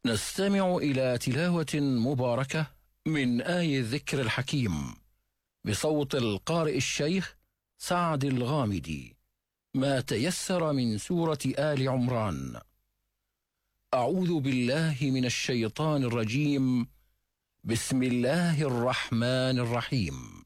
نستمع إلى تلاوة مباركة من آي الذكر الحكيم بصوت القارئ الشيخ سعد الغامدي، ما تيسر من سورة آل عمران. أعوذ بالله من الشيطان الرجيم. بسم الله الرحمن الرحيم.